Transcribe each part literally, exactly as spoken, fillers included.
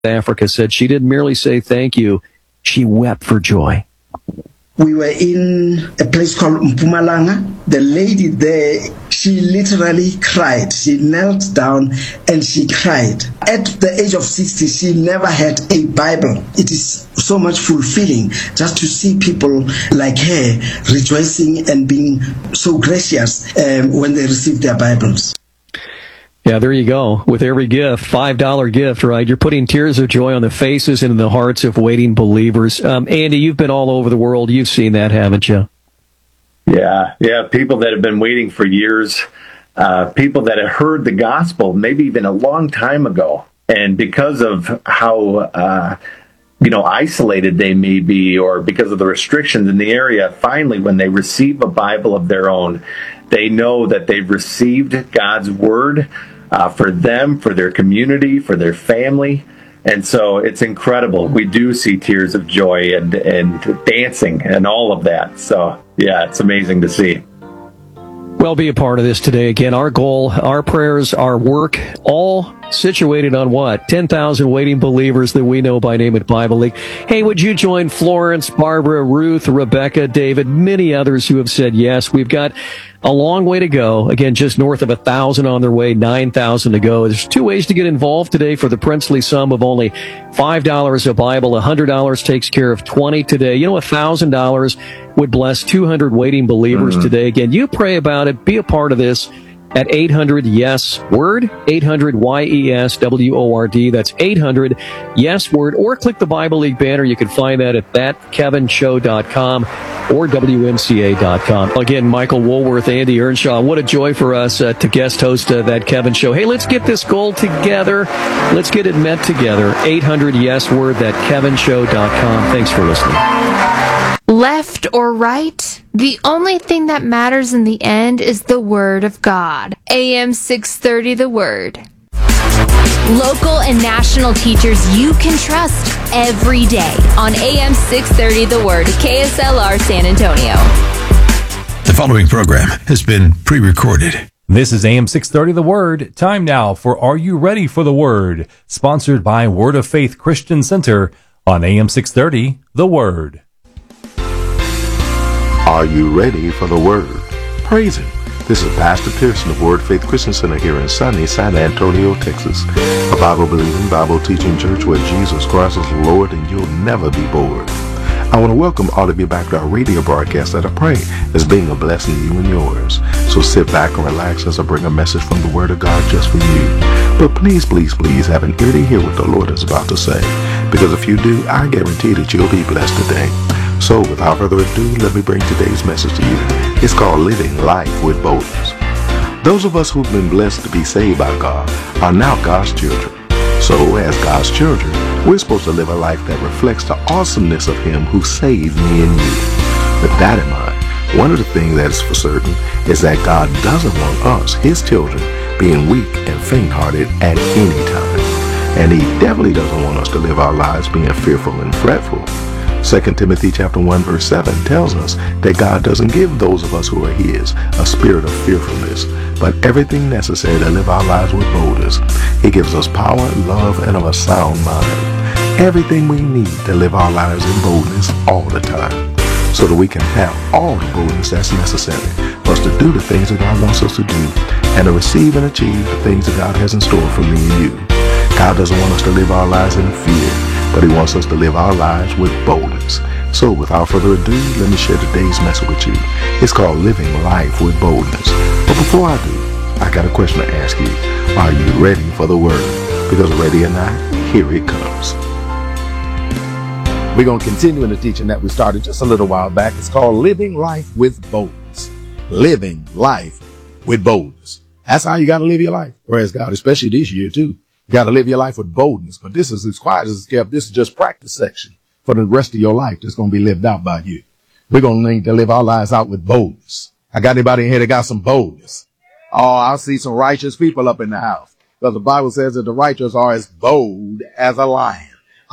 Africa said she didn't merely say thank you, she wept for joy. We were in a place called Mpumalanga. The lady there, she literally cried. She knelt down and she cried. At the age of sixty, she never had a Bible. It is so much fulfilling just to see people like her rejoicing and being so gracious um, when they receive their Bibles. Yeah, there you go. With every gift, five dollar gift, right? You're putting tears of joy on the faces and in the hearts of waiting believers. Um, Andy, you've been all over the world. You've seen that, haven't you? Yeah, yeah. People that have been waiting for years, uh, people that have heard the gospel, maybe even a long time ago. And because of how, uh, you know, isolated they may be, or because of the restrictions in the area, finally, when they receive a Bible of their own, they know that they've received God's word uh, for them, for their community, for their family. And so it's incredible. We do see tears of joy and, and dancing and all of that. So, yeah, it's amazing to see. Well, be a part of this today. Again, our goal, our prayers, our work, all situated on what? ten thousand waiting believers that we know by name at Bible League. Hey, would you join Florence, Barbara, Ruth, Rebecca, David, many others who have said yes? We've got a long way to go. Again, just north of a thousand on their way, nine thousand to go. There's two ways to get involved today for the princely sum of only five dollars a Bible. one hundred dollars takes care of twenty today. You know, one thousand dollars would bless two hundred waiting believers mm-hmm. today. Again, you pray about it. Be a part of this at eight hundred yes word, eight hundred Y E S W O R D. That's eight hundred yes word, or click the Bible League banner. You can find that at that kevin show dot com or W M C A dot com. Again, Michael Woolworth, Andy Earnshaw, what a joy for us uh, to guest host uh, That Kevin Show. Hey, let's get this goal together. Let's get it met together. eight hundred yes word, that kevin show dot com. Thanks for listening. Left or right, the only thing that matters in the end is the Word of God. A M six thirty, The Word. Local and national teachers you can trust every day on A M six thirty, The Word, K S L R San Antonio. The following program has been pre-recorded. This is A M six thirty, The Word. Time now for Are You Ready for the Word? Sponsored by Word of Faith Christian Center on A M six thirty, The Word. Are you ready for the Word? Praise Him. This is Pastor Pearson of Word Faith Christian Center here in sunny San Antonio, Texas. A Bible-believing, Bible-teaching church where Jesus Christ is Lord and you'll never be bored. I want to welcome all of you back to our radio broadcast that I pray is being a blessing to you and yours. So sit back and relax as I bring a message from the Word of God just for you. But please, please, please have an ear to hear what the Lord is about to say. Because if you do, I guarantee that you'll be blessed today. So without further ado, let me bring today's message to you. It's called Living Life with Boldness. Those of us who've been blessed to be saved by God are now God's children. So as God's children, we're supposed to live a life that reflects the awesomeness of Him who saved me and you. With that in mind, one of the things that is for certain is that God doesn't want us, His children, being weak and faint-hearted at any time. And He definitely doesn't want us to live our lives being fearful and fretful. Second Timothy chapter one verse seven tells us that God doesn't give those of us who are His a spirit of fearfulness, but everything necessary to live our lives with boldness. He gives us power, love, and of a sound mind. Everything we need to live our lives in boldness all the time, so that we can have all the boldness that's necessary for us to do the things that God wants us to do, and to receive and achieve the things that God has in store for me and you. God doesn't want us to live our lives in fear, but He wants us to live our lives with boldness. So without further ado, let me share today's message with you. It's called Living Life with Boldness. But before I do, I got a question to ask you. Are you ready for the Word? Because ready or not, here it comes. We're going to continue in the teaching that we started just a little while back. It's called Living Life with Boldness. Living Life with Boldness. That's how you got to live your life. Praise God, especially this year too. You got to live your life with boldness. But this is as quiet as it's kept. This is just practice section for the rest of your life that's going to be lived out by you. We're going to need to live our lives out with boldness. I got anybody in here that got some boldness? Oh, I see some righteous people up in the house. Because the Bible says that the righteous are as bold as a lion.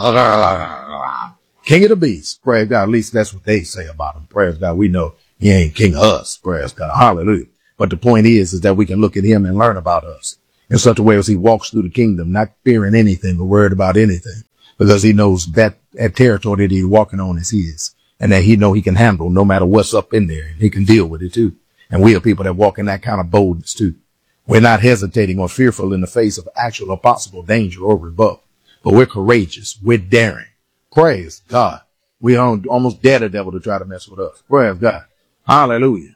King of the beasts. Praise God. At least that's what they say about him. Praise God. We know He ain't king of us. Praise God. Hallelujah. But the point is, is that we can look at Him and learn about us. in such a way as he walks through the kingdom, not fearing anything or worried about anything, because he knows that, that territory that he's walking on is his, and that he know he can handle no matter what's up in there. He can deal with it too. And we are people that walk in that kind of boldness too. We're not hesitating or fearful in the face of actual or possible danger or rebuff, but we're courageous. We're daring. Praise God. We almost dare the devil to try to mess with us. Praise God. Hallelujah.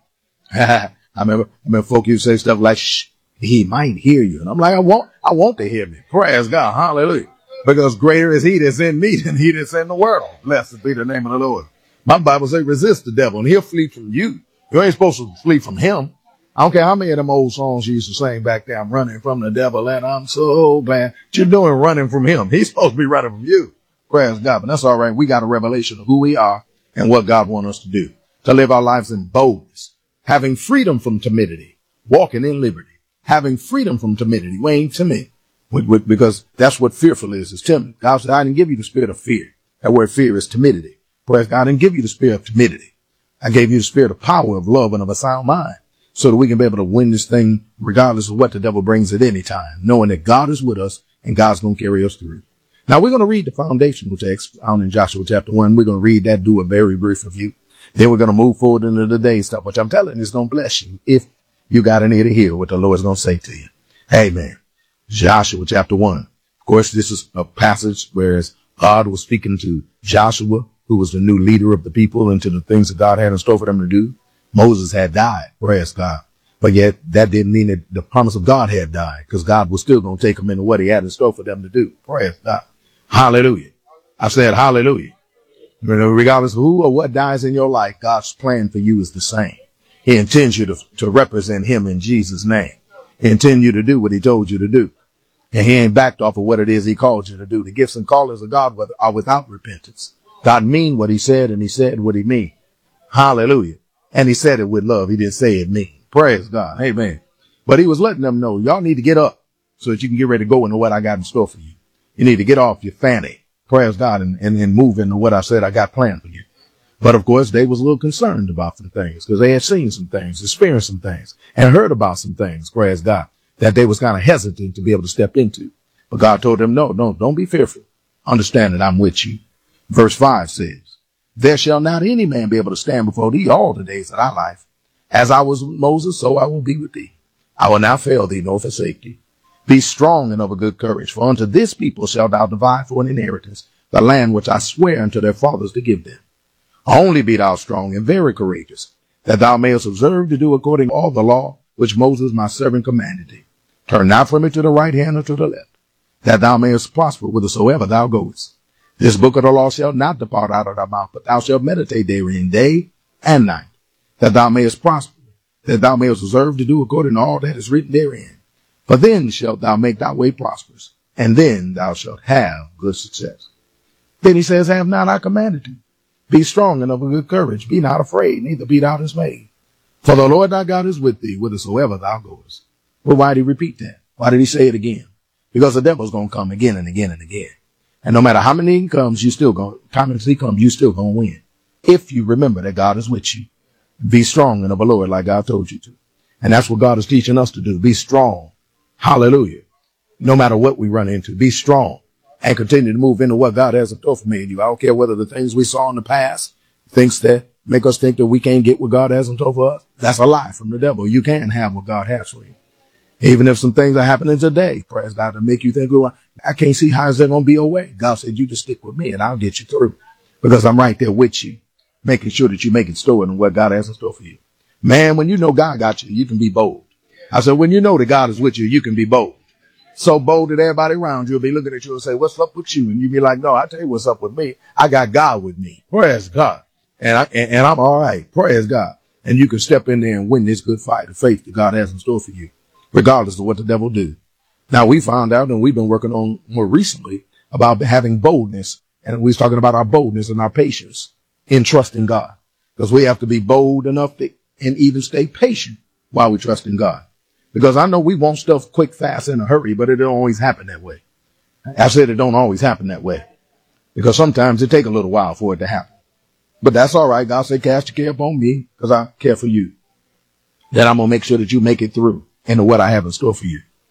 I remember, I remember folk used to say stuff like, shh, he might hear you. And I'm like, I want, I want to hear me. Praise God. Hallelujah. Because greater is he that's in me than he that's in the world. Blessed be the name of the Lord. My Bible says resist the devil and he'll flee from you. You ain't supposed to flee from him. I don't care how many of them old songs you used to sing back there. I'm running from the devil and I'm so glad. What you doing running from him? He's supposed to be running from you. Praise God. But that's all right. We got a revelation of who we are and what God wants us to do. To live our lives in boldness, having freedom from timidity, walking in liberty, having freedom from timidity. We ain't timid because that's what fearful is, is timid. God said, I didn't give you the spirit of fear. That word fear is timidity. Praise God. I didn't give you the spirit of timidity. I gave you the spirit of power, of love, and of a sound mind so that we can be able to win this thing regardless of what the devil brings at any time, knowing that God is with us and God's going to carry us through. Now we're going to read the foundational text found in Joshua chapter one. We're going to read that, do a very brief review. Then we're going to move forward into the day stuff, which I'm telling you is going to bless you if you got an ear to hear what the Lord's going to say to you. Amen. Joshua chapter one. Of course, this is a passage where God was speaking to Joshua, who was the new leader of the people, and to the things that God had in store for them to do. Moses had died. Praise God. But yet that didn't mean that the promise of God had died, because God was still going to take them into what he had in store for them to do. Praise God. Hallelujah. I said hallelujah. Regardless of who or what dies in your life, God's plan for you is the same. He intends you to, to represent him in Jesus' name. He intends you to do what he told you to do. And he ain't backed off of what it is he called you to do. The gifts and callings of God are without repentance. God mean what he said, and he said what he mean. Hallelujah. And he said it with love. He didn't say it mean. Praise God. Amen. But he was letting them know, y'all need to get up so that you can get ready to go into what I got in store for you. You need to get off your fanny. Praise God, and, and, and move into what I said I got planned for you. But of course, they was a little concerned about some things because they had seen some things, experienced some things, and heard about some things, praise God, that they was kind of hesitant to be able to step into. But God told them, no, no, don't be fearful. Understand that I'm with you. Verse five says, there shall not any man be able to stand before thee all the days of thy life. As I was with Moses, so I will be with thee. I will not fail thee nor forsake thee. Be strong and of a good courage, for unto this people shalt thou divide for an inheritance the land which I swear unto their fathers to give them. Only be thou strong and very courageous, that thou mayest observe to do according to all the law which Moses my servant commanded thee. Turn not from it to the right hand or to the left, that thou mayest prosper whithersoever thou goest. This book of the law shall not depart out of thy mouth, but thou shalt meditate therein day and night, that thou mayest prosper, that thou mayest observe to do according to all that is written therein. For then shalt thou make thy way prosperous, and then thou shalt have good success. Then he says, have not I commanded you? Be strong and of a good courage. Be not afraid, neither be thou dismayed. For the Lord thy God is with thee, whithersoever thou goest. Well, why did he repeat that? Why did he say it again? Because the devil's going to come again and again and again. And no matter how many he comes, you still going, time as he comes, you still going to win. If you remember that God is with you. Be strong and of the Lord like God told you to. And that's what God is teaching us to do. Be strong. Hallelujah. No matter what we run into, be strong and continue to move into what God has in store for me and you. I don't care whether the things we saw in the past, things that make us think that we can't get what God has in store for us. That's a lie from the devil. You can have what God has for you. Even if some things are happening today, praise God, to make you think, well, I can't see how is there going to be a way. God said, you just stick with me and I'll get you through because I'm right there with you, making sure that you make it store in what God has in store for you. Man, when you know God got you, you can be bold. I said, when you know that God is with you, you can be bold. So bold that everybody around you will be looking at you and say, what's up with you? And you be like, no, I tell you what's up with me. I got God with me. Praise God. And, I, and, and I'm all right. Praise God. And you can step in there and win this good fight of faith that God has in store for you, regardless of what the devil do. Now, we found out, and we've been working on more recently, about having boldness. And we was talking about our boldness and our patience in trusting God. Because we have to be bold enough to, and even stay patient while we trust in God. Because I know we want stuff quick, fast, in a hurry, but it don't always happen that way. I said it don't always happen that way. Because sometimes it take a little while for it to happen. But that's all right. God said, cast your care upon me because I care for you. That I'm going to make sure that you make it through into what I have in store for you.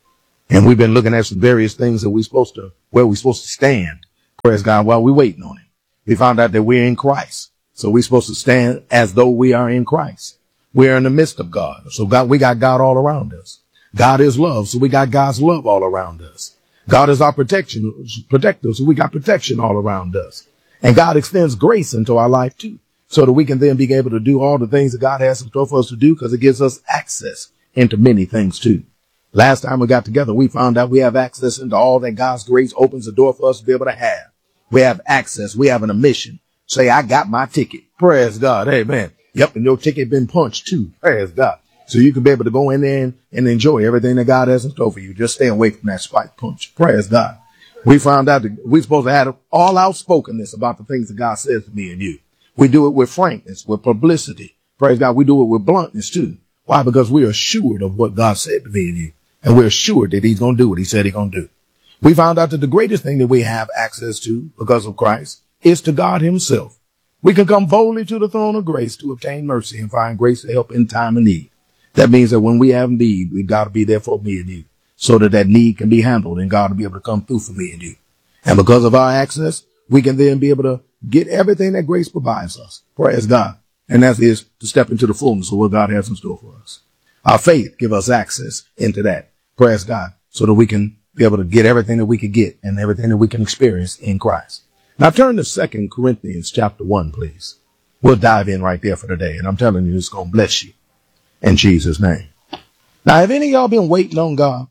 And we've been looking at some various things that we're supposed to, where we're supposed to stand, praise God, while we're waiting on him. We found out that we're in Christ. So we're supposed to stand as though we are in Christ. We're in the midst of God. So God, we got God all around us. God is love. So we got God's love all around us. God is our protection, protector. So we got protection all around us. And God extends grace into our life too, so that we can then be able to do all the things that God has in store for us to do, because it gives us access into many things too. Last time we got together, we found out we have access into all that God's grace opens the door for us to be able to have. We have access. We have an admission. Say, I got my ticket. Praise God. Amen. Yep. And your ticket been punched too. Praise God. So you can be able to go in there and, and enjoy everything that God has in store for you. Just stay away from that spike punch. Praise God. We found out that we're supposed to have all outspokenness about the things that God says to me and you. We do it with frankness, with publicity. Praise God. We do it with bluntness too. Why? Because we are assured of what God said to me and you. And we're assured that he's going to do what he said he's going to do. We found out that the greatest thing that we have access to because of Christ is to God himself. We can come boldly to the throne of grace to obtain mercy and find grace to help in time of need. That means that when we have need, we've got to be there for me and you, so that that need can be handled and God will be able to come through for me and you. And because of our access, we can then be able to get everything that grace provides us. Praise God. And that is to step into the fullness of what God has in store for us. Our faith gives us access into that. Praise God. So that we can be able to get everything that we could get and everything that we can experience in Christ. Now turn to Second Corinthians chapter one, please. We'll dive in right there for today. And I'm telling you, it's going to bless you in Jesus' name. Now, have any of y'all been waiting on God?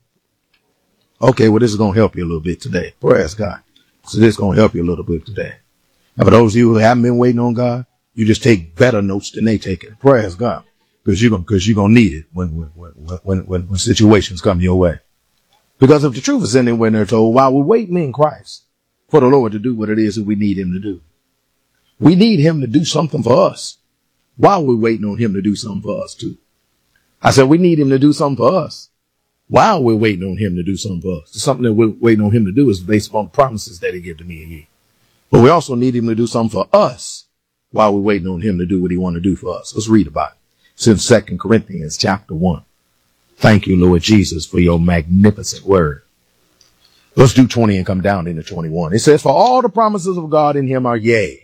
Okay, well, this is going to help you a little bit today. Praise God. So this is going to help you a little bit today. Now, for those of you who haven't been waiting on God, you just take better notes than they take it. Praise God. Because you're going because you're going to need it when, when, when, when, when situations come your way. Because if the truth is in it when they're told, while we're waiting in Christ for the Lord to do what it is that we need him to do, we need him to do something for us while we're waiting on him to do something for us too. I said, we need him to do something for us while we're waiting on him to do something for us. Something that we're waiting on him to do is based upon the promises that he gave to me and you. But we also need him to do something for us while we're waiting on him to do what he wants to do for us. Let's read about it. It's in Second Corinthians chapter one. Thank you, Lord Jesus, for your magnificent word. Let's do twenty and come down into twenty-one. It says, for all the promises of God in him are yea,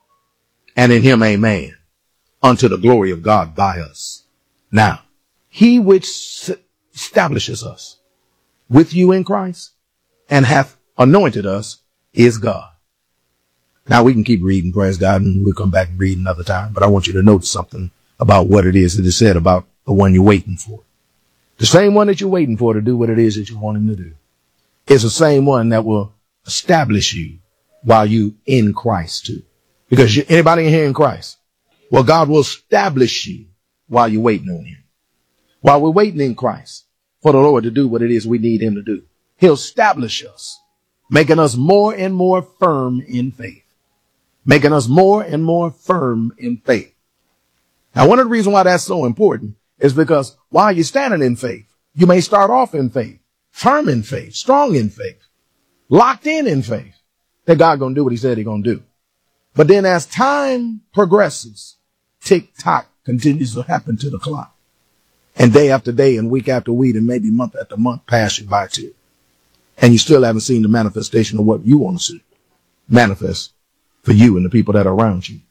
and in him amen, unto the glory of God by us. Now, he which establishes us with you in Christ and hath anointed us is God. Now we can keep reading, praise God, and we'll come back and read another time. But I want you to note something about what it is that is said about the one you're waiting for. The same one that you're waiting for to do what it is that you want him to do is the same one that will establish you while you in Christ too. Because you, anybody in here in Christ, well, God will establish you while you're waiting on him. While we're waiting in Christ for the Lord to do what it is we need him to do, he'll establish us, making us more and more firm in faith, making us more and more firm in faith. Now, one of the reasons why that's so important is because while you're standing in faith, you may start off in faith, firm in faith, strong in faith, locked in in faith, that God gonna do what he said he gonna do. But then as time progresses, tick tock continues to happen to the clock. And day after day and week after week and maybe month after month pass you by too. And you still haven't seen the manifestation of what you want to see manifest for you and the people that are around you.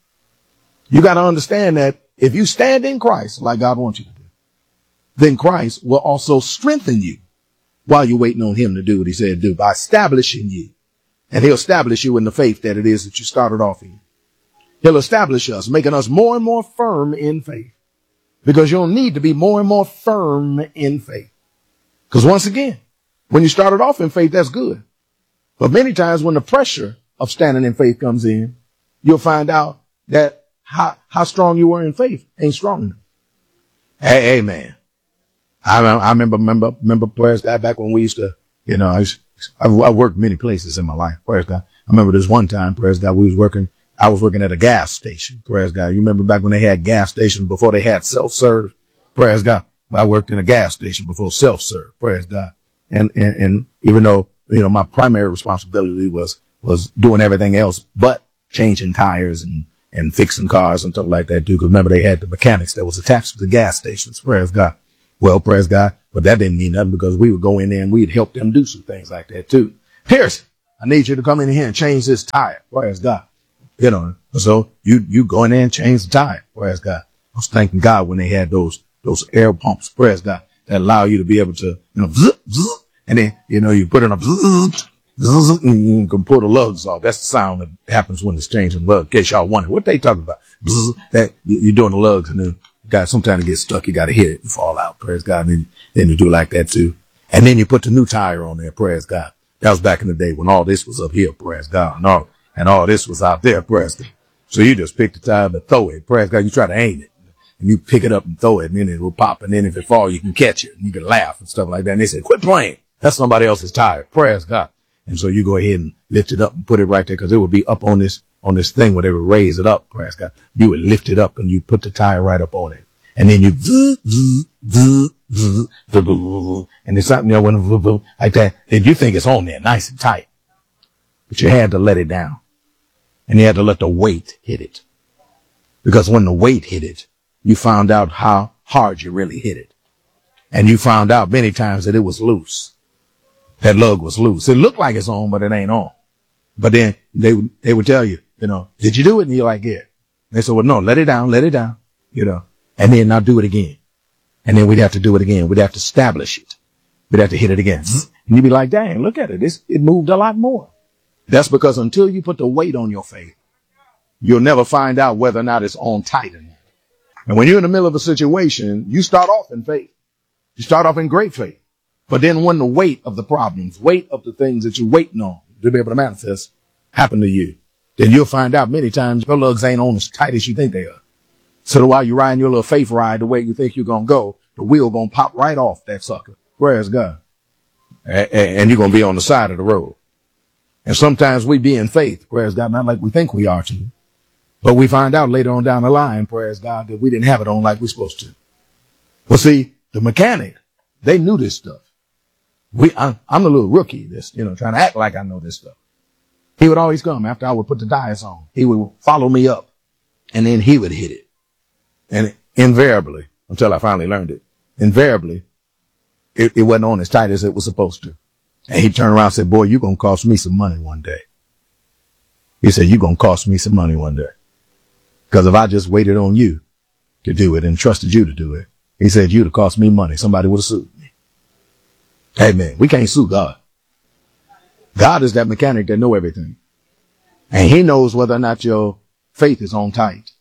You got to understand that if you stand in Christ like God wants you to do, then Christ will also strengthen you while you're waiting on him to do what he said to do by establishing you. And he'll establish you in the faith that it is that you started off in. He'll establish us, making us more and more firm in faith. Because you'll need to be more and more firm in faith. Because once again, when you started off in faith, that's good. But many times when the pressure of standing in faith comes in, you'll find out that how, how strong you were in faith ain't strong enough. Hey, amen. I, I remember, remember, remember, praise God, back when we used to, you know, I, used, I, I worked many places in my life, praise God. I remember this one time, praise God, we was working, I was working at a gas station, praise God. You remember back when they had gas stations before they had self-serve, praise God. I worked in a gas station before self-serve, praise God. And, and, and even though, you know, my primary responsibility was, was doing everything else but changing tires and, and fixing cars and stuff like that too. Cause remember they had the mechanics that was attached to the gas stations, praise God. Well, praise God. But that didn't mean nothing because we would go in there and we'd help them do some things like that too. Pierce, I need you to come in here and change this tire. Praise God. You know, so you, you go in there and change the tire. Praise God. I was thanking God when they had those, those air pumps. Praise God. That allow you to be able to, you know, zzz, zzz, and then, you know, you put in a zzz, zzz, and you can pull the lugs off. That's the sound that happens when it's changing lugs. In case y'all wonder what they talking about. Zzz, that you're doing the lugs and then you got sometimes to get stuck. You got to hit it and fall out. Praise God. And then, then you do like that too. And then you put the new tire on there. Praise God. That was back in the day when all this was up here, praise God, and all, and all this was out there, praise God. So you just pick the tire and throw it, praise God. You try to aim it, and you pick it up and throw it, and then it will pop, and then if it falls, you can catch it, and you can laugh and stuff like that. And they said, quit playing. That's somebody else's tire, praise God. And so you go ahead and lift it up and put it right there, because it would be up on this, on this thing where they would raise it up, praise God. You would lift it up, and you put the tire right up on it. And then you, zzz, zzz, zzz, zzz, zzz, and it's something there when, like that, and you think it's on there nice and tight. But you had to let it down. And you had to let the weight hit it. Because when the weight hit it, you found out how hard you really hit it. And you found out many times that it was loose. That lug was loose. It looked like it's on, but it ain't on. But then they, they would tell you, you know, did you do it? And you're like, yeah. They said, well, no, let it down, let it down, you know, and then now do it again. And then we'd have to do it again. We'd have to establish it. We'd have to hit it again. And you'd be like, dang, look at it. It's, it moved a lot more. That's because until you put the weight on your faith, you'll never find out whether or not it's on tight or not. And when you're in the middle of a situation, you start off in faith. You start off in great faith. But then when the weight of the problems, weight of the things that you're waiting on to be able to manifest happen to you, then you'll find out many times your lugs ain't on as tight as you think they are. So while you're riding your little faith ride the way you think you're going to go, the wheel going to pop right off that sucker. Praise God. And you're going to be on the side of the road. And sometimes we be in faith, praise God, not like we think we are to. But we find out later on down the line, praise God, that we didn't have it on like we're supposed to. Well, see, the mechanic, they knew this stuff. We, I'm, I'm the little rookie, this, you know, trying to act like I know this stuff. He would always come after I would put the tires on. He would follow me up and then he would hit it. And invariably, until I finally learned it, invariably, it, it wasn't on as tight as it was supposed to. And he turned around and said, boy, you're going to cost me some money one day. He said, you're going to cost me some money one day. Because if I just waited on you to do it and trusted you to do it, he said, you'd have cost me money. Somebody would have sued me. Amen. We can't sue God. God is that mechanic that knows everything. And he knows whether or not your faith is on tight.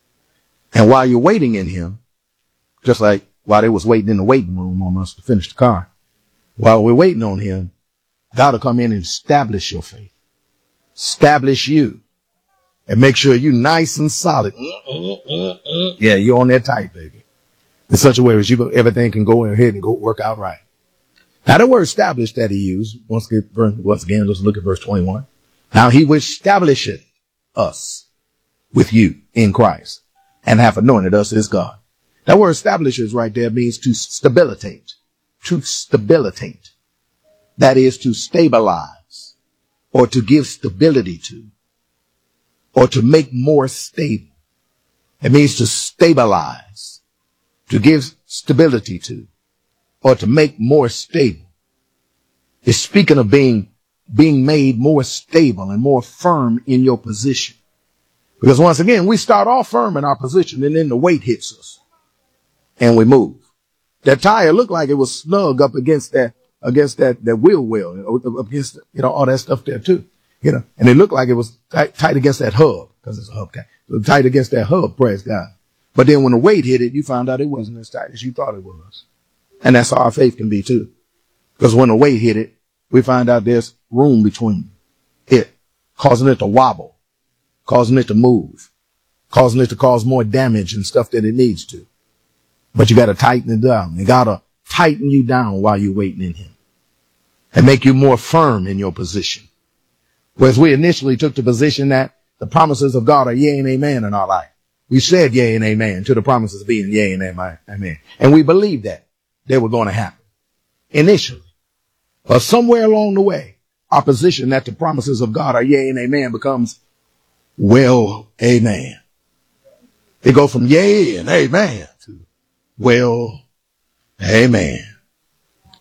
And while you're waiting in him, just like while they was waiting in the waiting room on us to finish the car, while we're waiting on him, God will come in and establish your faith. Establish you. And make sure you're nice and solid. Yeah, you're on that tight, baby. In such a way as you go, everything can go ahead and go work out right. Now the word establish that he used, once again, once again, let's look at verse twenty-one. Now he will establish it, us, with you in Christ, and have anointed us as God. That word establishes right there means to stabilitate. To stabilitate. That is to stabilize or to give stability to or to make more stable. It means to stabilize, to give stability to or to make more stable. It's speaking of being, being made more stable and more firm in your position. Because once again, we start off firm in our position and then the weight hits us and we move. That tire looked like it was snug up against that, against that, that wheel well, against, you know, all that stuff there too, you know, and it looked like it was tight, tight against that hub because it's a hub guy. So tight against that hub, praise God. But then when the weight hit it, you found out it wasn't as tight as you thought it was. And that's how our faith can be too. Because when the weight hit it, we find out there's room between it, causing it to wobble, causing it to move, causing it to cause more damage and stuff that it needs to. But you got to tighten it down. You got to tighten you down while you're waiting in him and make you more firm in your position. Whereas we initially took the position that the promises of God are yea and amen in our life. We said yea and amen to the promises being yea and amen. And we believed that they were going to happen initially. But somewhere along the way, our position that the promises of God are yea and amen becomes well, amen. It goes from yea and amen to well, amen.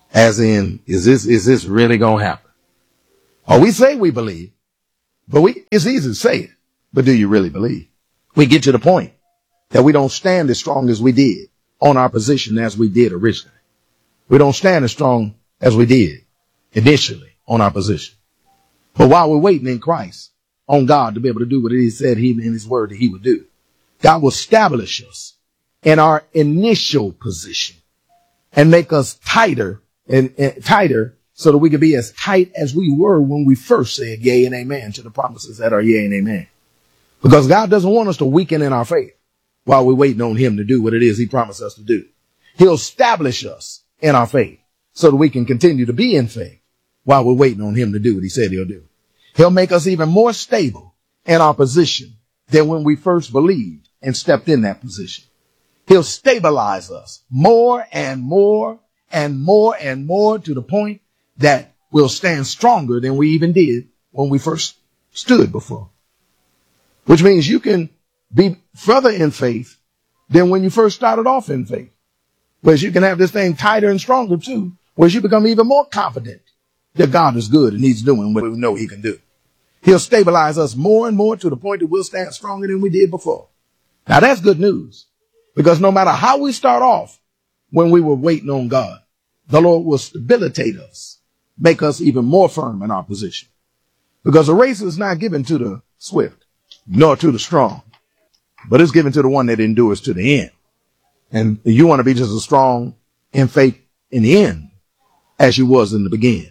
As in, is this, is this really going to happen? Or we say we believe, but we, it's easy to say it, but do you really believe? We get to the point that we don't stand as strong as we did on our position as we did originally. We don't stand as strong as we did initially on our position. But while we're waiting in Christ on God to be able to do what he said he in his word that he would do, God will establish us in our initial position and make us tighter and, and tighter so that we can be as tight as we were when we first said yea and amen to the promises that are yea and amen. Because God doesn't want us to weaken in our faith while we're waiting on him to do what it is he promised us to do. He'll establish us in our faith so that we can continue to be in faith while we're waiting on him to do what he said he'll do. He'll make us even more stable in our position than when we first believed and stepped in that position. He'll stabilize us more and more and more and more to the point that we'll stand stronger than we even did when we first stood before. Which means you can be further in faith than when you first started off in faith. Whereas you can have this thing tighter and stronger too, whereas you become even more confident that God is good and he's doing what we know he can do. He'll stabilize us more and more to the point that we'll stand stronger than we did before. Now that's good news, because no matter how we start off when we were waiting on God, the Lord will stabilitate us, make us even more firm in our position. Because the race is not given to the swift, nor to the strong, but it's given to the one that endures to the end. And you want to be just as strong in faith in the end as you was in the beginning.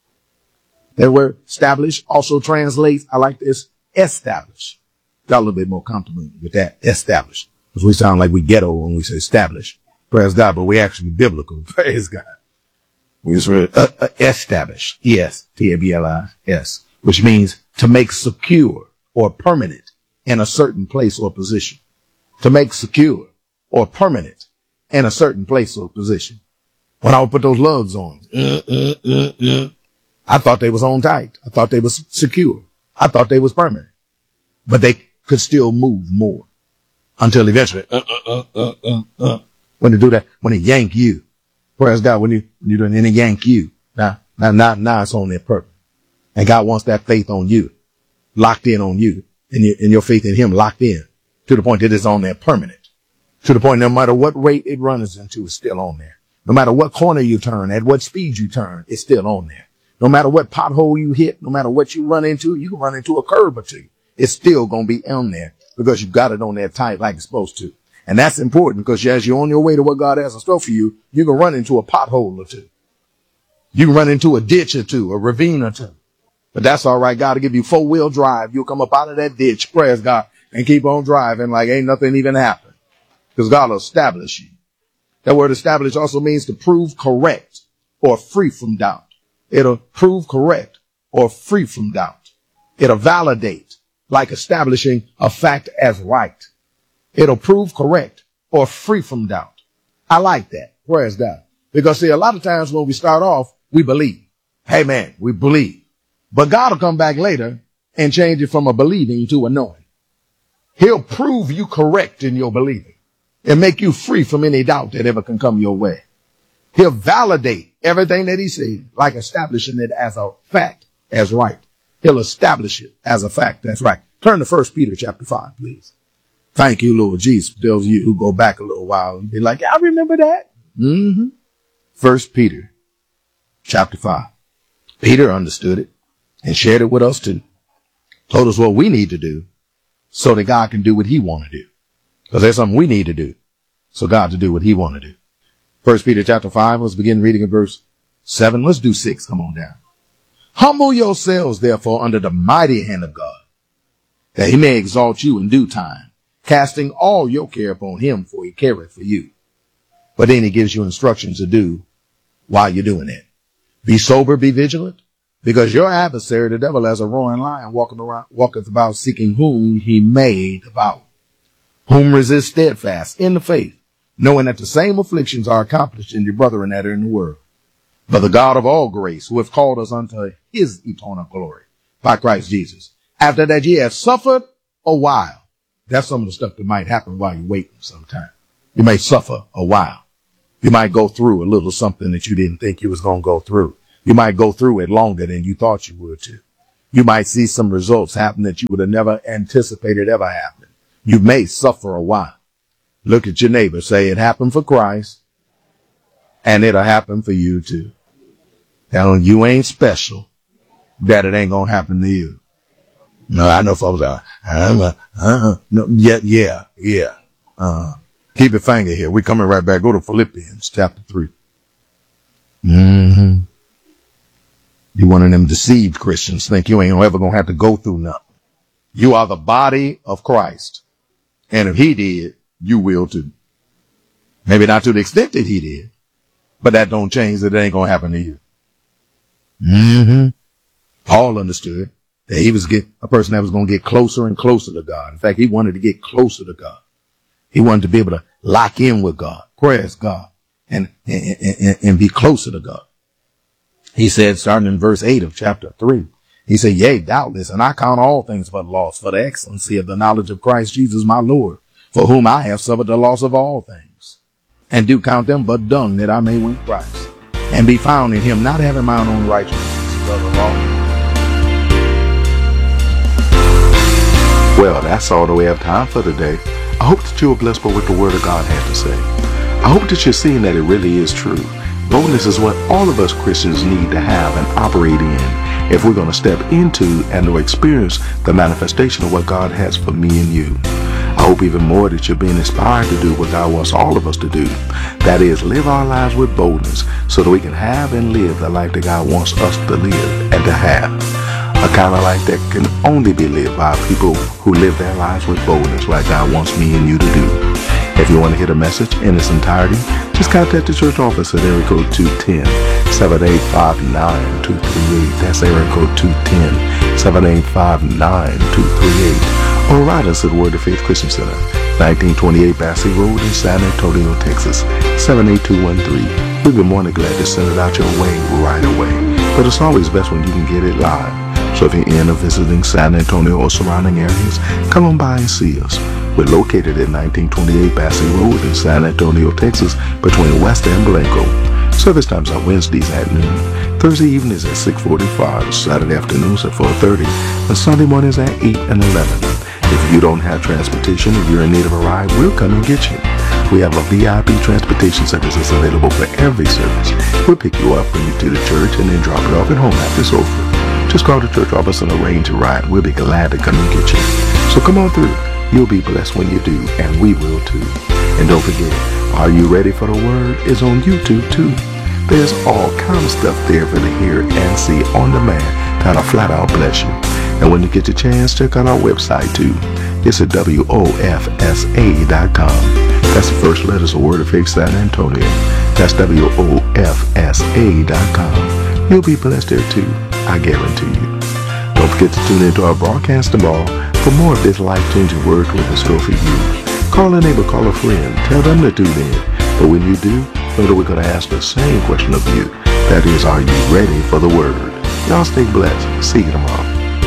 That word establish also translates, I like this, establish. Got a little bit more comfortable with that, establish. Because we sound like we ghetto when we say establish. Praise God, but we actually biblical. Praise God. We just read uh, uh, establish. E S T A B L I S, which means to make secure or permanent in a certain place or position. To make secure or permanent in a certain place or position. When I would put those lugs on, uh, uh, uh, uh, I thought they was on tight. I thought they was secure. I thought they was permanent, but they could still move more until eventually, uh, uh, uh, uh, uh, when they do that, when they yank you, praise God, when you, when you do it, and they yank you, now, now, now, now it's on their purpose. And God wants that faith on you, locked in on you, and your, and your faith in him locked in to the point that it's on there permanent, to the point no matter what rate it runs into, it's still on there. No matter what corner you turn, at what speed you turn, it's still on there. No matter what pothole you hit, no matter what you run into, you can run into a curb or two. It's still going to be on there because you've got it on there tight like it's supposed to. And that's important because as you're on your way to what God has in store for you, you can run into a pothole or two. You can run into a ditch or two, a ravine or two. But that's all right. God will give you four wheel drive. You'll come up out of that ditch, praise God, and keep on driving like ain't nothing even happened because God will establish you. That word establish also means to prove correct or free from doubt. It'll prove correct or free from doubt. It'll validate, like establishing a fact as right. It'll prove correct or free from doubt. I like that. Praise God. Because see, a lot of times when we start off, we believe. Hey man, we believe. But God will come back later and change it from a believing to a knowing. He'll prove you correct in your believing and make you free from any doubt that ever can come your way. He'll validate everything that he said, like establishing it as a fact, as right. He'll establish it as a fact, that's right. Turn to First Peter chapter five, please. Thank you, Lord Jesus. For those of you who go back a little while and be like, I remember that. Mm-hmm. First Peter chapter five. Peter understood it and shared it with us too. Told us what we need to do so that God can do what he want to do. Because there's something we need to do so God to do what he want to do. First Peter chapter five, let's begin reading at verse seven. Let's do six. Come on down. Humble yourselves, therefore, under the mighty hand of God, that he may exalt you in due time, casting all your care upon him, for he careth for you. But then he gives you instructions to do while you're doing it. Be sober, be vigilant, because your adversary, the devil, as a roaring lion, walking around, walketh about seeking whom he may devour, whom resist steadfast in the faith, knowing that the same afflictions are accomplished in your brethren that are in the world. But the God of all grace, who hath called us unto his eternal glory by Christ Jesus, after that ye have suffered a while. That's some of the stuff that might happen while you're waiting sometime. You may suffer a while. You might go through a little something that you didn't think you was going to go through. You might go through it longer than you thought you would too. You might see some results happen that you would have never anticipated ever happening. You may suffer a while. Look at your neighbor. Say, it happened for Christ, and it'll happen for you too. Now, you ain't special that it ain't going to happen to you. No, I know folks are, uh, uh, no, yeah, yeah, yeah. Uh, keep your finger here. We're coming right back. Go to Philippians chapter three. Mm-hmm. You one of them deceived Christians think you ain't ever going to have to go through nothing. You are the body of Christ. And if he did, you will too. Maybe not to the extent that he did, but that don't change that it ain't going to happen to you. Mm-hmm. Paul understood that he was get a person that was going to get closer and closer to God. In fact, he wanted to get closer to God. He wanted to be able to lock in with God, praise God, and, and, and, and be closer to God. He said, starting in verse eight of chapter three, he said, yea, doubtless, and I count all things but loss for the excellency of the knowledge of Christ Jesus my Lord, for whom I have suffered the loss of all things, and do count them but dung that I may win Christ, and be found in him, not having mine own righteousness of the law. Well, that's all that we have time for today. I hope that you were blessed by what the Word of God had to say. I hope that you're seeing that it really is true. Boldness is what all of us Christians need to have and operate in if we're going to step into and to experience the manifestation of what God has for me and you. I hope even more that you're being inspired to do what God wants all of us to do. That is, live our lives with boldness so that we can have and live the life that God wants us to live and to have. A kind of life that can only be lived by people who live their lives with boldness like God wants me and you to do. If you want to hear the message in its entirety, just contact the church office at area code two one zero, seven eight five nine, two three eight. That's area code two one zero, seven eight five nine, two three eight. Or write us at Word of Faith Christian Center, nineteen twenty-eight Bassey Road in San Antonio, Texas, seven eight two one three. We'd be more than glad to send it out your way right away. But it's always best when you can get it live. So if you're in or visiting San Antonio or surrounding areas, come on by and see us. We're located at nineteen twenty-eight Bassey Road in San Antonio, Texas, between West and Blanco. Service times are Wednesdays at noon, Thursday evenings at six forty-five, Saturday afternoons at four thirty, and Sunday mornings at eight and eleven. If you don't have transportation or you're in need of a ride, we'll come and get you. We have a V I P transportation service that's available for every service. We'll pick you up, bring you to the church, and then drop it off at home after it's over. Just call the church office and arrange a ride. We'll be glad to come and get you. So come on through. You'll be blessed when you do, and we will too. And don't forget, Are You Ready for the Word is on YouTube too. There's all kind of stuff there for to hear and see on demand that'll flat out bless you. And when you get the chance, check out our website too. It's at W O F S A dot com. That's the first letters of Word of Faith San Antonio. That's W O F S A dot com. You'll be blessed there too, I guarantee you. Don't forget to tune into our broadcast tomorrow for more of this life-changing word with in store for you. Call a neighbor, call a friend, tell them to tune in. But when you do, know that we're going to ask the same question of you. That is, are you ready for the word? Y'all stay blessed. See you tomorrow.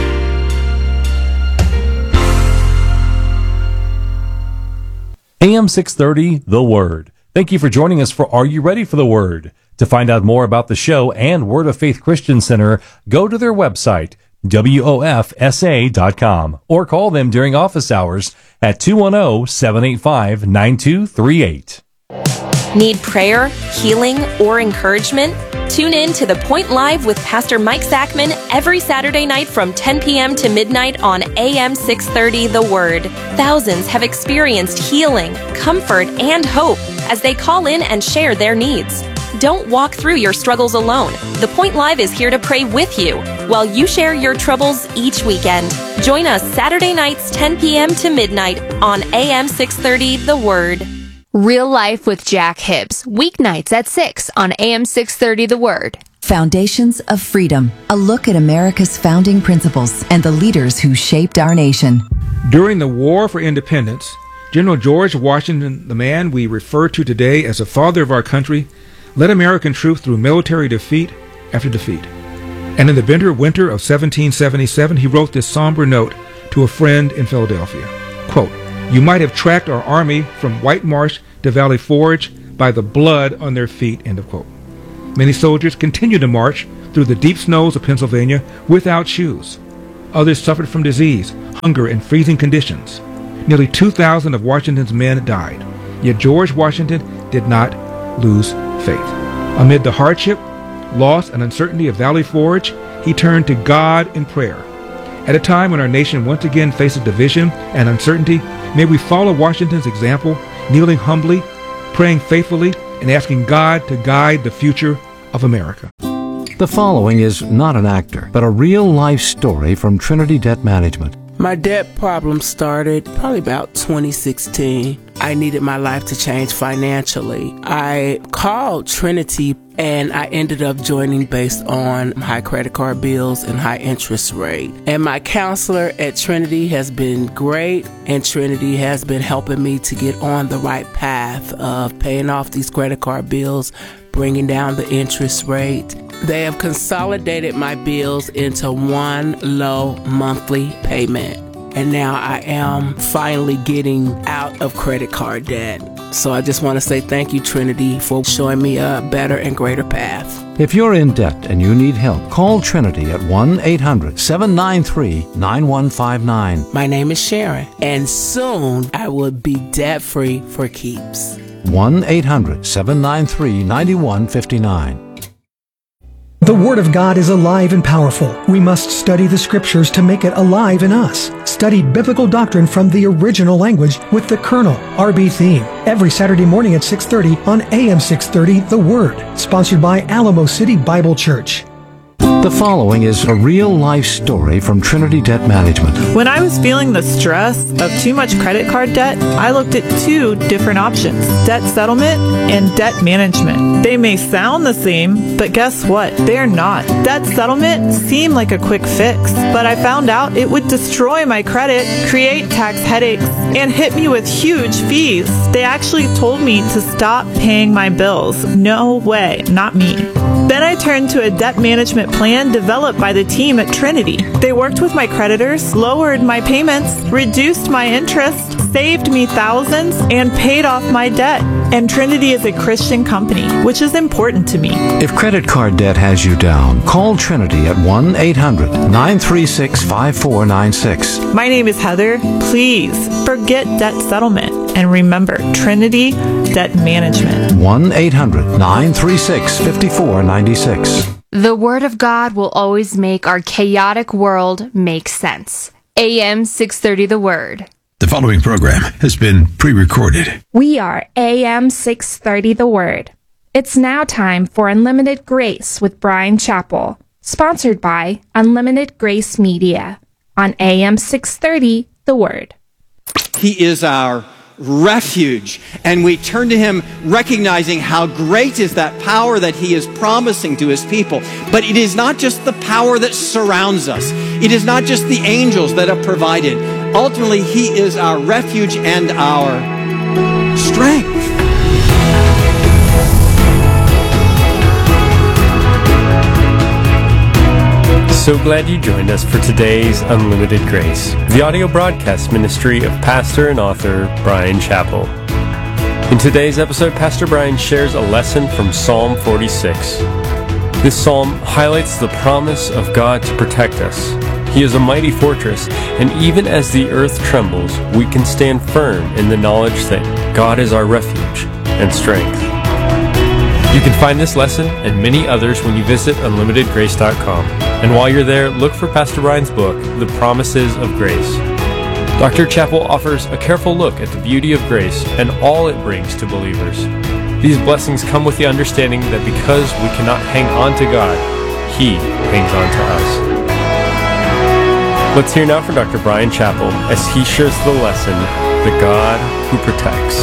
A M six thirty, The Word. Thank you for joining us for Are You Ready for the Word? To find out more about the show and Word of Faith Christian Center, go to their website, W O F S A dot com, or call them during office hours at two one zero, seven eight five, nine two three eight. Need prayer, healing, or encouragement? Tune in to The Point Live with Pastor Mike Zachman every Saturday night from ten p.m. to midnight on A M six thirty The Word. Thousands have experienced healing, comfort, and hope as they call in and share their needs. Don't walk through your struggles alone. The Point Live is here to pray with you while you share your troubles each weekend. Join us Saturday nights ten p.m. to midnight on A M six thirty The Word. Real Life with Jack Hibbs, weeknights at six on A M six thirty The Word. Foundations of Freedom, a look at America's founding principles and the leaders who shaped our nation. During the War for Independence, General George Washington, the man we refer to today as the father of our country, led American troops through military defeat after defeat. And in the bitter winter of seventeen seventy-seven, he wrote this somber note to a friend in Philadelphia. Quote, "You might have tracked our army from White Marsh to Valley Forge, by the blood on their feet, end of quote. Many soldiers continued to march through the deep snows of Pennsylvania without shoes. Others suffered from disease, hunger, and freezing conditions. Nearly two thousand of Washington's men died. Yet George Washington did not lose faith. Amid the hardship, loss, and uncertainty of Valley Forge, he turned to God in prayer. At a time when our nation once again faces division and uncertainty, may we follow Washington's example, kneeling humbly, praying faithfully, and asking God to guide the future of America. The following is not an actor, but a real-life story from Trinity Debt Management. My debt problem started probably about twenty sixteen. I needed my life to change financially. I called Trinity and I ended up joining based on high credit card bills and high interest rate. And my counselor at Trinity has been great, and Trinity has been helping me to get on the right path of paying off these credit card bills, bringing down the interest rate. They have consolidated my bills into one low monthly payment. And now I am finally getting out of credit card debt. So I just want to say thank you, Trinity, for showing me a better and greater path. If you're in debt and you need help, call Trinity at one eight hundred seven nine three nine one five nine. My name is Sharon, and soon I will be debt-free for keeps. one eight hundred seven nine three nine one five nine. The Word of God is alive and powerful. We must study the Scriptures to make it alive in us. Study biblical doctrine from the original language with the Kernel R B theme every Saturday morning at six thirty on A M six thirty The Word, sponsored by Alamo City Bible Church. The following is a real-life story from Trinity Debt Management. When I was feeling the stress of too much credit card debt, I looked at two different options: debt settlement and debt management. They may sound the same, but guess what? They're not. Debt settlement seemed like a quick fix, but I found out it would destroy my credit, create tax headaches, and hit me with huge fees. They actually told me to stop paying my bills. No way, not me. Then I turned to a debt management plan developed by the team at Trinity. They worked with my creditors, lowered my payments, reduced my interest, saved me thousands, and paid off my debt. And Trinity is a Christian company, which is important to me. If credit card debt has you down, call Trinity at one eight hundred nine three six five four nine six. My name is Heather. Please forget debt settlement and remember Trinity Debt Management. one eight hundred nine three six five four nine six. The Word of God will always make our chaotic world make sense. A M six thirty The Word. The following program has been pre-recorded. We are A M six thirty The Word. It's now time for Unlimited Grace with Brian Chappell, sponsored by Unlimited Grace Media on A M six thirty The Word. He is our refuge, and we turn to him recognizing how great is that power that he is promising to his people. But it is not just the power that surrounds us. It is not just the angels that have provided. Ultimately, he is our refuge and our strength. So glad you joined us for today's Unlimited Grace, the audio broadcast ministry of pastor and author Brian Chappell. In today's episode, Pastor Brian shares a lesson from Psalm forty-six. This psalm highlights the promise of God to protect us. He is a mighty fortress, and even as the earth trembles, we can stand firm in the knowledge that God is our refuge and strength. You can find this lesson and many others when you visit unlimited grace dot com. And while you're there, look for Pastor Brian's book, The Promises of Grace. Doctor Chappell offers a careful look at the beauty of grace and all it brings to believers. These blessings come with the understanding that because we cannot hang on to God, He hangs on to us. Let's hear now from Doctor Brian Chappell as he shares the lesson, The God Who Protects.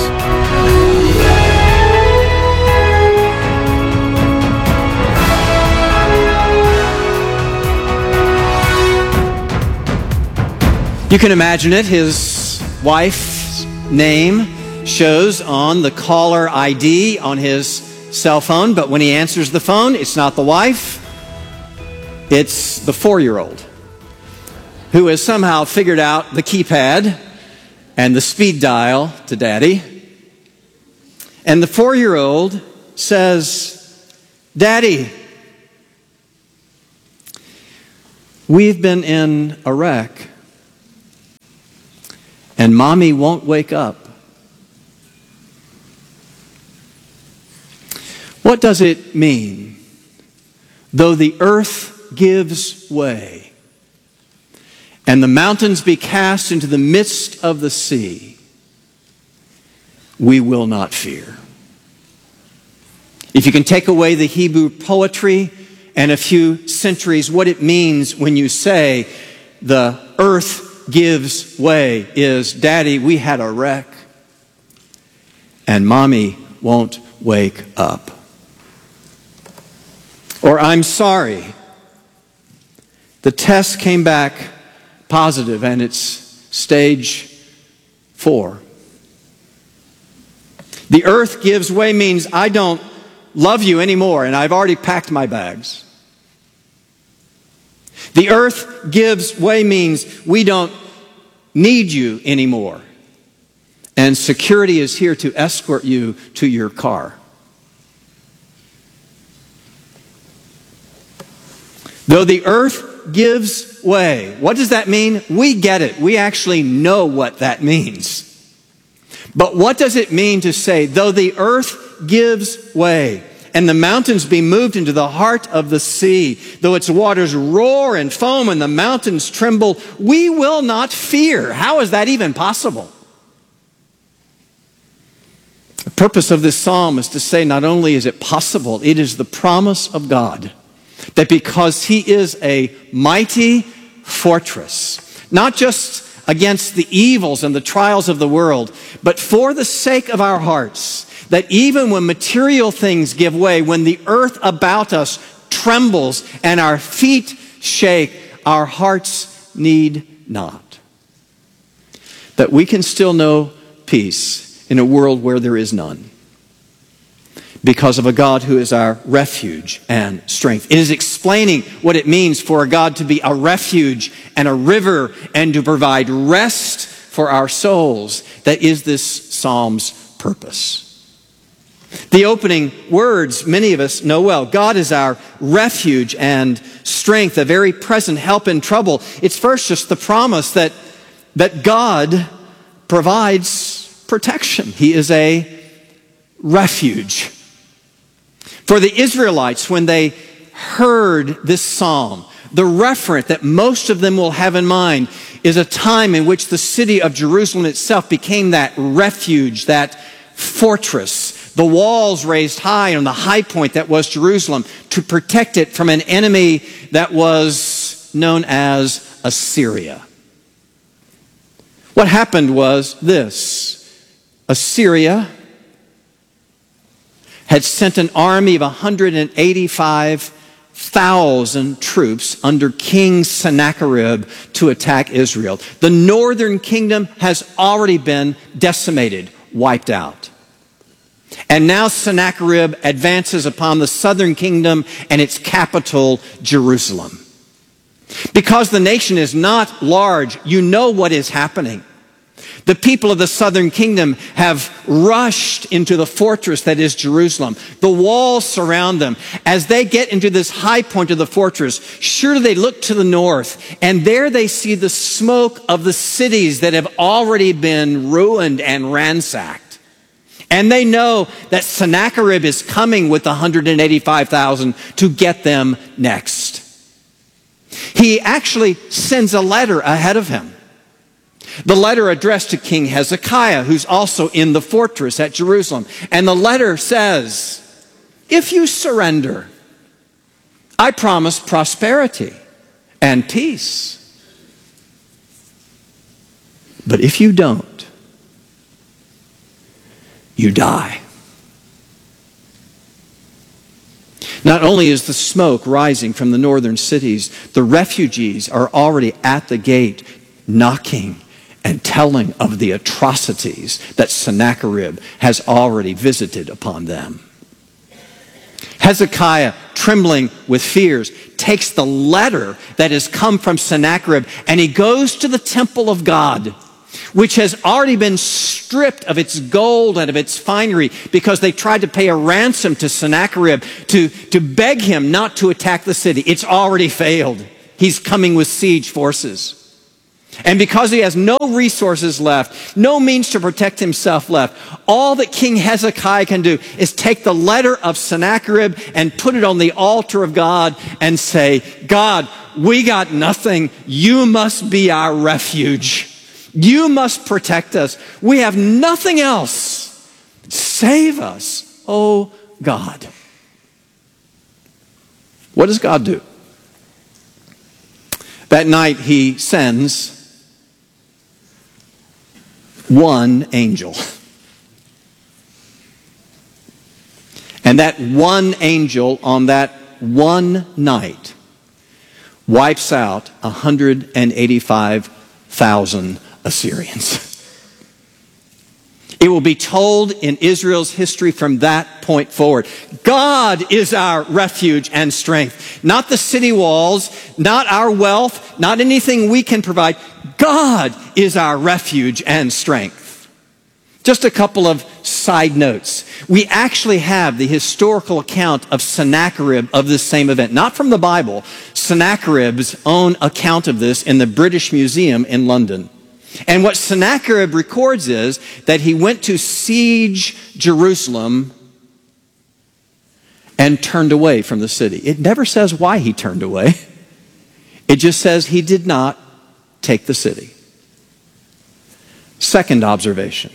You can imagine it. His wife's name shows on the caller I D on his cell phone, but when he answers the phone, it's not the wife, it's the four-year-old who has somehow figured out the keypad and the speed dial to Daddy. And the four-year-old says, Daddy, we've been in a wreck, and Mommy won't wake up. What does it mean? Though the earth gives way, and the mountains be cast into the midst of the sea, we will not fear. If you can take away the Hebrew poetry and a few centuries, what it means when you say the earth gives way is, Daddy, we had a wreck, and Mommy won't wake up. Or, I'm sorry, the test came back positive and it's stage four. The earth gives way means I don't love you anymore and I've already packed my bags. The earth gives way means we don't need you anymore. And security is here to escort you to your car. Though the earth gives way. What does that mean? We get it. We actually know what that means. But what does it mean to say, though the earth gives way, and the mountains be moved into the heart of the sea, though its waters roar and foam and the mountains tremble, we will not fear. How is that even possible? The purpose of this psalm is to say not only is it possible, it is the promise of God that because He is a mighty fortress, not just against the evils and the trials of the world, but for the sake of our hearts, that even when material things give way, when the earth about us trembles and our feet shake, our hearts need not. That we can still know peace in a world where there is none, because of a God who is our refuge and strength. It is explaining what it means for a God to be a refuge and a river and to provide rest for our souls. That is this psalm's purpose. The opening words, many of us know well. God is our refuge and strength, a very present help in trouble. It's first just the promise that, that God provides protection. He is a refuge. For the Israelites, when they heard this psalm, the referent that most of them will have in mind is a time in which the city of Jerusalem itself became that refuge, that fortress, the walls raised high on the high point that was Jerusalem to protect it from an enemy that was known as Assyria. What happened was this: Assyria had sent an army of one hundred eighty-five thousand troops under King Sennacherib to attack Israel. The northern kingdom has already been decimated, wiped out. And now Sennacherib advances upon the southern kingdom and its capital, Jerusalem. Because the nation is not large, you know what is happening. The people of the southern kingdom have rushed into the fortress that is Jerusalem. The walls surround them. As they get into this high point of the fortress, surely they look to the north, and there they see the smoke of the cities that have already been ruined and ransacked. And they know that Sennacherib is coming with one hundred eighty-five thousand to get them next. He actually sends a letter ahead of him. The letter addressed to King Hezekiah, who's also in the fortress at Jerusalem. And the letter says, if you surrender, I promise prosperity and peace. But if you don't, you die. Not only is the smoke rising from the northern cities, the refugees are already at the gate knocking and telling of the atrocities that Sennacherib has already visited upon them. Hezekiah, trembling with fears, takes the letter that has come from Sennacherib and he goes to the temple of God which has already been stripped of its gold and of its finery because they tried to pay a ransom to Sennacherib to, to beg him not to attack the city. It's already failed. He's coming with siege forces. And because he has no resources left, no means to protect himself left, all that King Hezekiah can do is take the letter of Sennacherib and put it on the altar of God and say, God, we got nothing. You must be our refuge. You must protect us. We have nothing else. Save us, oh God. What does God do? That night he sends one angel. And that one angel on that one night wipes out one hundred eighty-five thousand Assyrians. It will be told in Israel's history from that point forward. God is our refuge and strength. Not the city walls, not our wealth, not anything we can provide. God is our refuge and strength. Just a couple of side notes. We actually have the historical account of Sennacherib of this same event. Not from the Bible. Sennacherib's own account of this in the British Museum in London. And what Sennacherib records is that he went to siege Jerusalem and turned away from the city. It never says why he turned away. It just says he did not take the city. Second observation.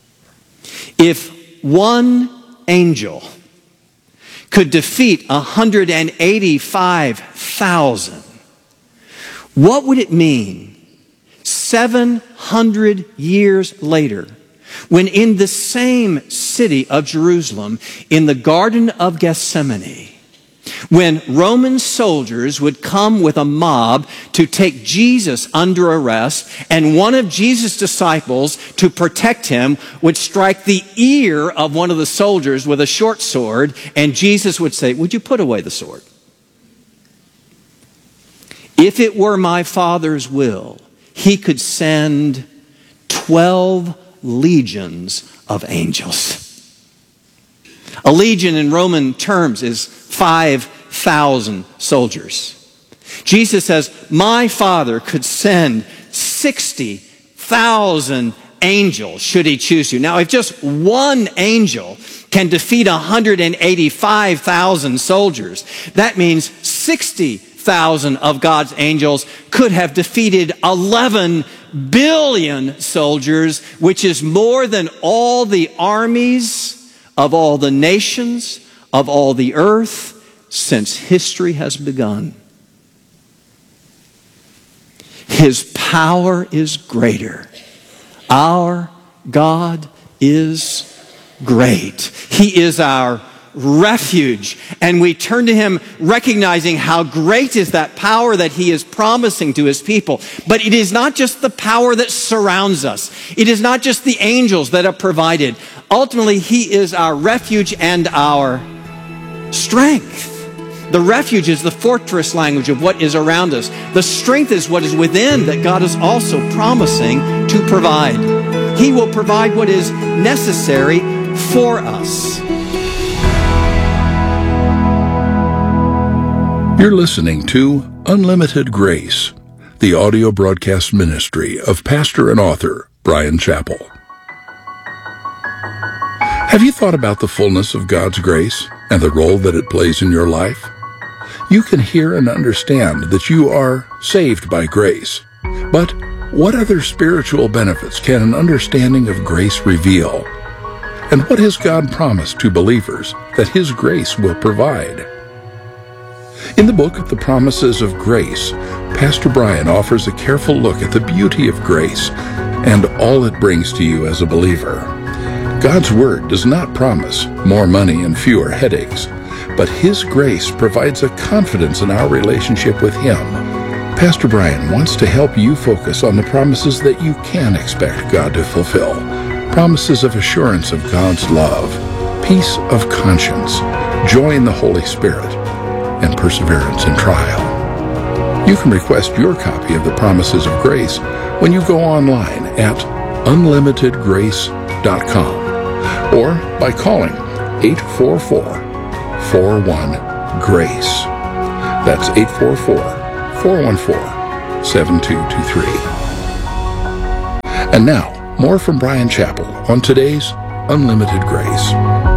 If one angel could defeat one hundred eighty-five thousand, what would it mean seven hundred years later, when in the same city of Jerusalem, in the Garden of Gethsemane, when Roman soldiers would come with a mob to take Jesus under arrest, and one of Jesus' disciples, to protect him, would strike the ear of one of the soldiers with a short sword, and Jesus would say, "Would you put away the sword? If it were my Father's will, he could send twelve legions of angels." A legion in Roman terms is five thousand soldiers. Jesus says, my Father could send sixty thousand angels should he choose to. Now, if just one angel can defeat one hundred eighty-five thousand soldiers, that means sixty thousand of God's angels could have defeated eleven billion soldiers, which is more than all the armies of all the nations of all the earth since history has begun. His power is greater. Our God is great. He is our refuge, and we turn to him recognizing how great is that power that he is promising to his people. But it is not just the power that surrounds us. It is not just the angels that are provided. Ultimately, he is our refuge and our strength. The refuge is the fortress language of what is around us. The strength is what is within that God is also promising to provide. He will provide what is necessary for us. You're listening to Unlimited Grace, the audio broadcast ministry of pastor and author Bryan Chapell. Have you thought about the fullness of God's grace and the role that it plays in your life? You can hear and understand that you are saved by grace. But what other spiritual benefits can an understanding of grace reveal? And what has God promised to believers that his grace will provide? In the book, The Promises of Grace, Pastor Bryan offers a careful look at the beauty of grace and all it brings to you as a believer. God's Word does not promise more money and fewer headaches, but his grace provides a confidence in our relationship with him. Pastor Bryan wants to help you focus on the promises that you can expect God to fulfill. Promises of assurance of God's love, peace of conscience, joy in the Holy Spirit, and perseverance in trial. You can request your copy of the Promises of Grace when you go online at unlimited grace dot com or by calling eight four four, four one, GRACE. That's eight four four, four one four, seven two two three. And now, more from Bryan Chapell on today's Unlimited Grace.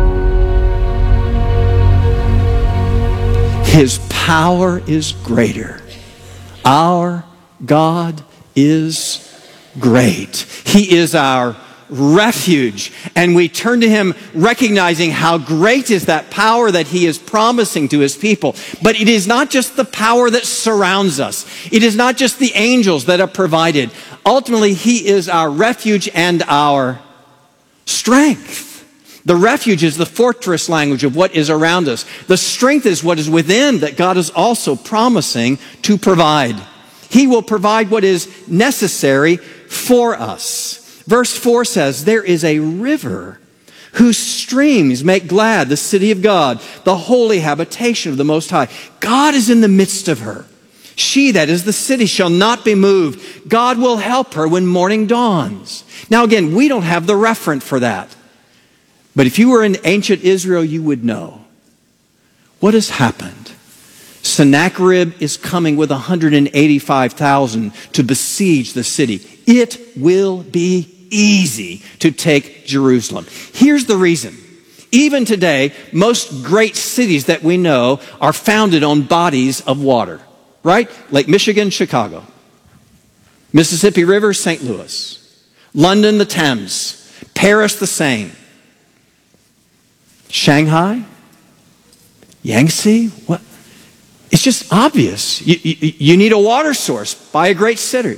His power is greater. Our God is great. He is our refuge, and we turn to him recognizing how great is that power that he is promising to his people. But it is not just the power that surrounds us. It is not just the angels that are provided. Ultimately, he is our refuge and our strength. The refuge is the fortress language of what is around us. The strength is what is within that God is also promising to provide. He will provide what is necessary for us. Verse four says, there is a river whose streams make glad the city of God, the holy habitation of the Most High. God is in the midst of her. She, that is the city, shall not be moved. God will help her when morning dawns. Now again, we don't have the referent for that. But if you were in ancient Israel, you would know. What has happened? Sennacherib is coming with one hundred eighty-five thousand to besiege the city. It will be easy to take Jerusalem. Here's the reason. Even today, most great cities that we know are founded on bodies of water. Right? Lake Michigan, Chicago. Mississippi River, Saint Louis. London, the Thames. Paris, the Seine. Shanghai? Yangtze? What? It's just obvious. You, you, you need a water source by a great city.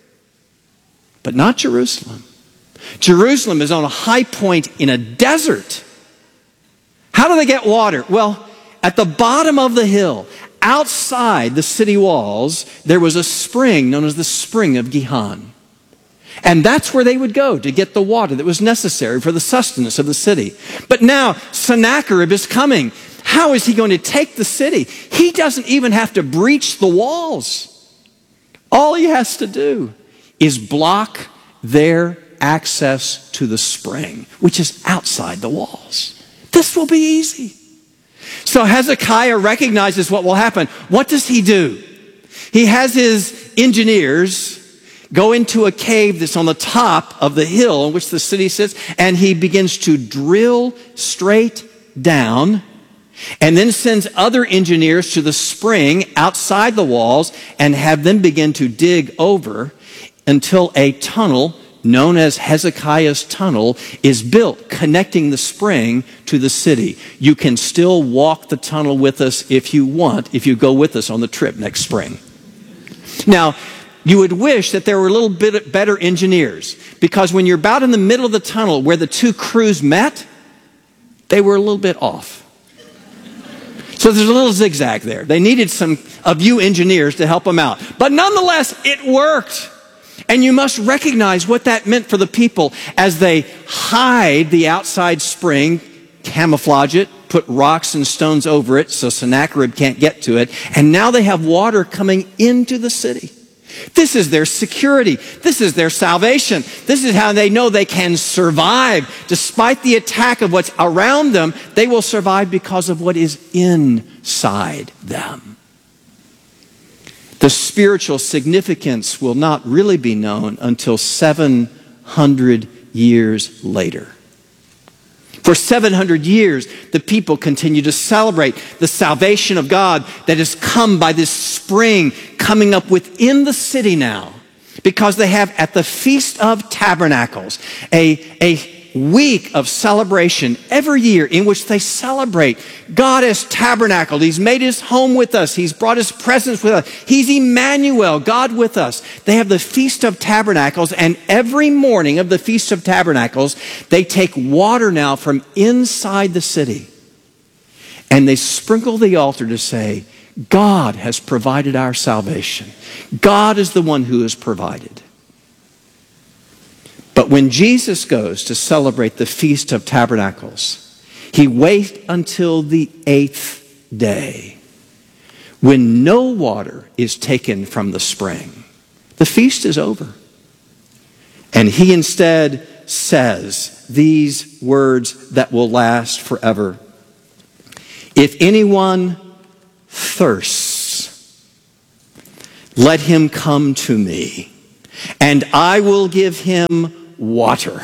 But not Jerusalem. Jerusalem is on a high point in a desert. How do they get water? Well, at the bottom of the hill, outside the city walls, there was a spring known as the Spring of Gihon. And that's where they would go to get the water that was necessary for the sustenance of the city. But now Sennacherib is coming. How is he going to take the city? He doesn't even have to breach the walls. All he has to do is block their access to the spring, which is outside the walls. This will be easy. So Hezekiah recognizes what will happen. What does he do? He has his engineers go into a cave that's on the top of the hill on which the city sits, and he begins to drill straight down, and then sends other engineers to the spring outside the walls and have them begin to dig over until a tunnel known as Hezekiah's Tunnel is built, connecting the spring to the city. You can still walk the tunnel with us if you want, if you go with us on the trip next spring. Now, you would wish that there were a little bit better engineers, because when you're about in the middle of the tunnel where the two crews met, they were a little bit off. So there's a little zigzag there. They needed some of you engineers to help them out. But nonetheless, it worked. And you must recognize what that meant for the people as they hide the outside spring, camouflage it, put rocks and stones over it so Sennacherib can't get to it. And now they have water coming into the city. This is their security. This is their salvation. This is how they know they can survive. Despite the attack of what's around them, they will survive because of what is inside them. The spiritual significance will not really be known until seven hundred years later. For seven hundred years, the people continue to celebrate the salvation of God that has come by this spring coming up within the city now, because they have at the Feast of Tabernacles a, a week of celebration every year in which they celebrate God has tabernacled. He's made his home with us. He's brought his presence with us. He's Emmanuel, God with us. They have the Feast of Tabernacles, and every morning of the Feast of Tabernacles, they take water now from inside the city and they sprinkle the altar to say, God has provided our salvation. God is the one who has provided. But when Jesus goes to celebrate the Feast of Tabernacles, he waits until the eighth day, when no water is taken from the spring. The feast is over. And he instead says these words that will last forever. If anyone thirsts, let him come to me, and I will give him water.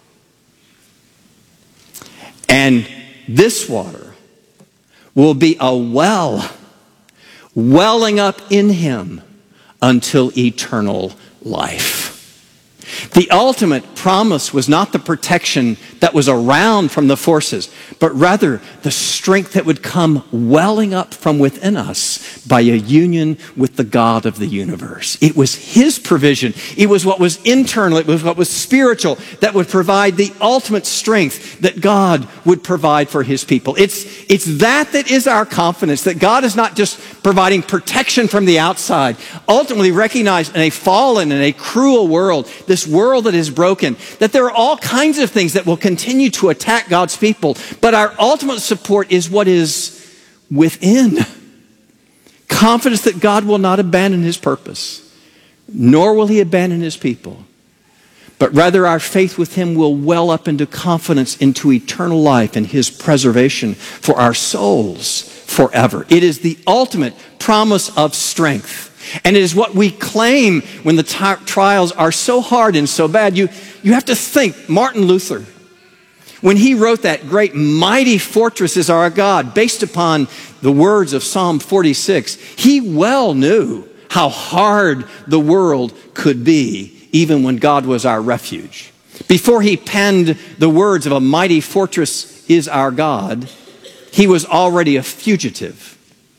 And this water will be a well welling up in him until eternal life. The ultimate promise was not the protection that was around from the forces, but rather the strength that would come welling up from within us by a union with the God of the universe. It was his provision. It was what was internal. It was what was spiritual that would provide the ultimate strength that God would provide for his people. It's, it's that that is our confidence, that God is not just providing protection from the outside. Ultimately recognize in a fallen and a cruel world, this world that is broken, that there are all kinds of things that will continue to attack God's people, but our ultimate support is what is within. Confidence that God will not abandon his purpose, nor will he abandon his people, but rather our faith with him will well up into confidence into eternal life and his preservation for our souls forever. It is the ultimate promise of strength. And it is what we claim when the t- trials are so hard and so bad. You, you have to think, Martin Luther, when he wrote that great mighty fortress is our God, based upon the words of Psalm forty-six, he well knew how hard the world could be, even when God was our refuge. Before he penned the words of a mighty fortress is our God, he was already a fugitive,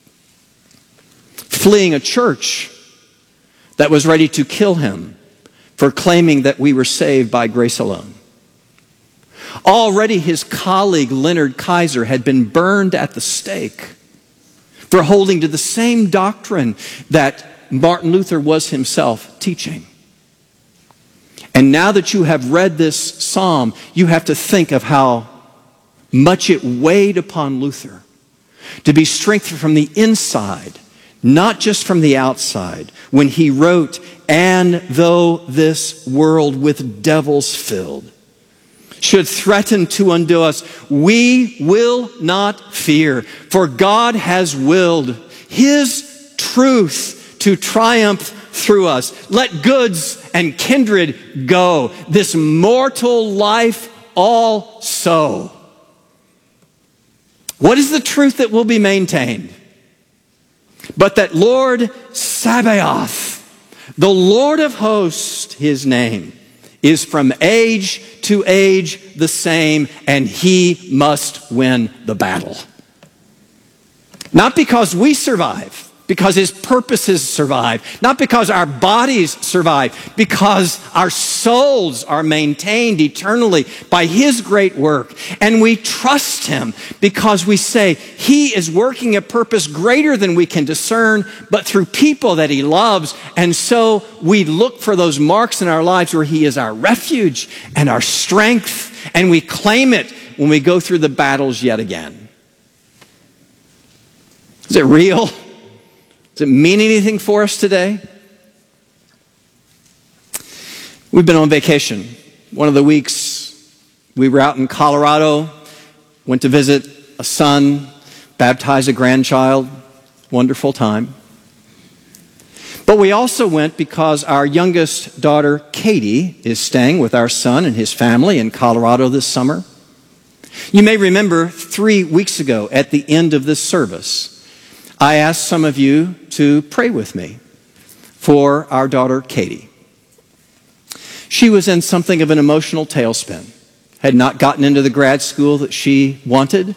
fleeing a church that was ready to kill him for claiming that we were saved by grace alone. Already his colleague Leonard Kaiser had been burned at the stake for holding to the same doctrine that Martin Luther was himself teaching. And now that you have read this psalm, you have to think of how much it weighed upon Luther to be strengthened from the inside, not just from the outside, when he wrote, "And though this world with devils filled should threaten to undo us, we will not fear, for God has willed his truth to triumph through us. Let goods and kindred go, this mortal life also." What is the truth that will be maintained? But that Lord Sabaoth, the Lord of hosts, his name, is from age to age the same, and he must win the battle. Not because we survive, because his purposes survive. Not because our bodies survive, because our souls are maintained eternally by his great work. And we trust him because we say he is working a purpose greater than we can discern, but through people that he loves. And so we look for those marks in our lives where he is our refuge and our strength, and we claim it when we go through the battles yet again. Is it real? Does it mean anything for us today? We've been on vacation. One of the weeks we were out in Colorado, went to visit a son, baptize a grandchild. Wonderful time. But we also went because our youngest daughter, Katie, is staying with our son and his family in Colorado this summer. You may remember three weeks ago at the end of this service, I asked some of you to pray with me for our daughter, Katie. She was in something of an emotional tailspin, had not gotten into the grad school that she wanted,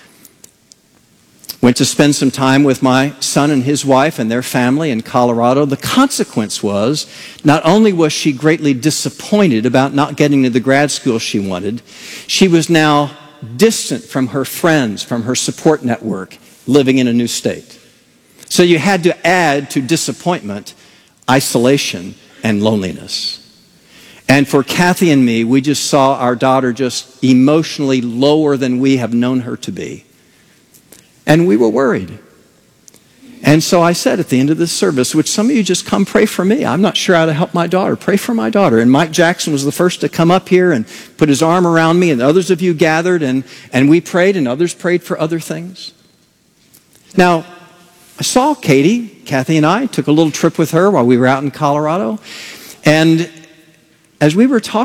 went to spend some time with my son and his wife and their family in Colorado. The consequence was, not only was she greatly disappointed about not getting to the grad school she wanted, she was now distant from her friends, from her support network, living in a new state. So you had to add to disappointment, isolation, and loneliness. And for Kathy and me, we just saw our daughter just emotionally lower than we have known her to be. And we were worried. And so I said at the end of this service, would some of you just come pray for me? I'm not sure how to help my daughter. Pray for my daughter. And Mike Jackson was the first to come up here and put his arm around me, and others of you gathered, and, and we prayed, and others prayed for other things. Now, I saw Katie, Kathy and I took a little trip with her while we were out in Colorado. And as we were talking,